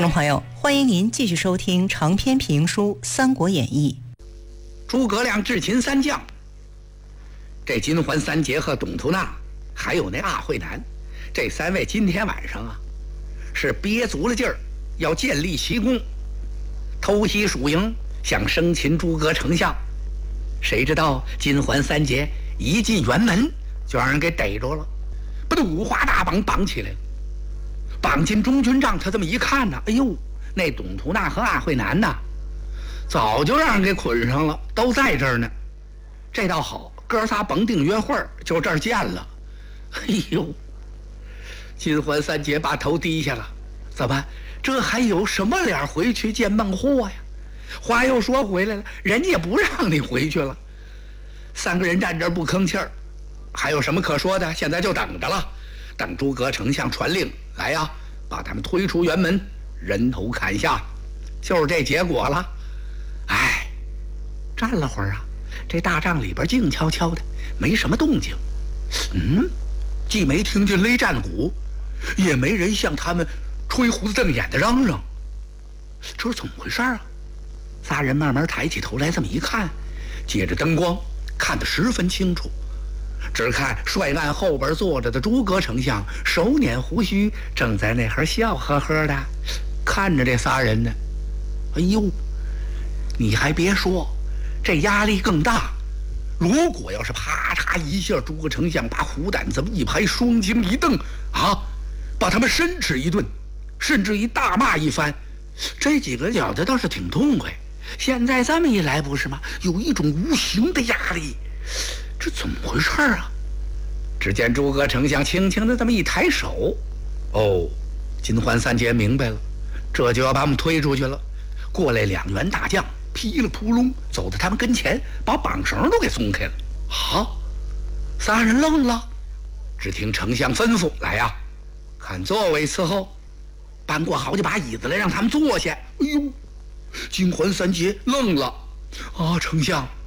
听众朋友，欢迎您继续收听长篇评书《三国演义》。 诸葛亮智擒三将，这金环三杰和董突纳，还有那阿慧南，这三位今天晚上啊，是憋足了劲儿，要建立奇功，偷袭蜀营，想生擒诸葛丞相。谁知道金环三杰一进辕门，就让人给逮着了，把这五花大绑绑起来了。绑进中军帐，他这么一看呢，哎呦，那董突纳和阿慧南呐，早就让人给捆上了，都在这儿呢。这倒好，哥仨甭定约会，就这儿见了。哎呦，金环三杰把头低下了，怎么？这还有什么脸回去见孟获呀？话又说回来了，人家也不让你回去了。三个人站这儿不吭气儿，还有什么可说的？现在就等着了，等诸葛丞相传令来呀，把他们推出辕门，人头砍下，就是这结果了。哎，站了会儿啊，这大帐里边静悄悄的，没什么动静。既没听见擂战鼓，也没人向他们吹胡子瞪眼的嚷嚷，这是怎么回事啊？仨人慢慢抬起头来，这么一看，借着灯光看得十分清楚。只看帅案后边坐着的诸葛丞相手捻胡须，正在那儿笑呵呵的看着这仨人呢。哎呦，你还别说，这压力更大。如果要是啪嚓一下，诸葛丞相把虎胆这么一拍，双睛一瞪啊，把他们申斥一顿，甚至于大骂一番，这几个觉得倒是挺痛快。现在这么一来，不是吗？有一种无形的压力，这怎么回事啊？只见诸葛丞相轻轻的这么一抬手，哦，金环三杰明白了，这就要把我们推出去了。过来两员大将，噼里扑隆走到他们跟前，把绑绳都给松开了。好，仨人愣了。只听丞相吩咐：“来呀，看座位伺候。”搬过好几把椅子来，让他们坐下。哎呦，金环三杰愣了。啊，丞相，